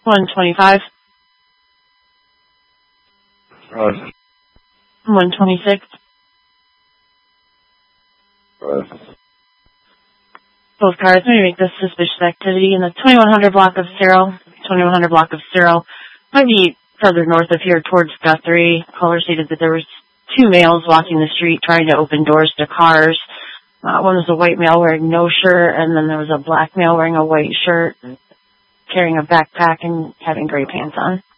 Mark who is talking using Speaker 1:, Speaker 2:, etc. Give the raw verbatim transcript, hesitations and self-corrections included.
Speaker 1: one twenty-five.
Speaker 2: Right.
Speaker 1: one twenty-six.
Speaker 2: Right.
Speaker 1: Both cars may make this suspicious activity in the twenty-one hundred block of Cyril. twenty-one hundred block of Cyril. Might be further north of here towards Guthrie. Caller stated that there was two males walking the street trying to open doors to cars. Uh, one was a white male wearing no shirt, and then there was a black male wearing a white shirt, carrying a backpack and having gray pants on.